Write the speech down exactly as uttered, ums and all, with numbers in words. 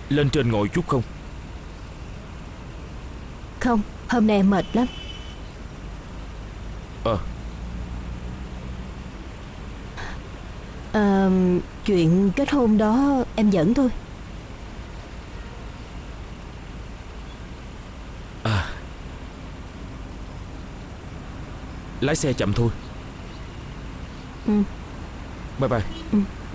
lên trên ngồi chút không? Không, hôm nay em mệt lắm. Ờ à, Chuyện kết hôn đó em giỡn thôi. À, lái xe chậm thôi. Ừ. Bye bye. Ừ.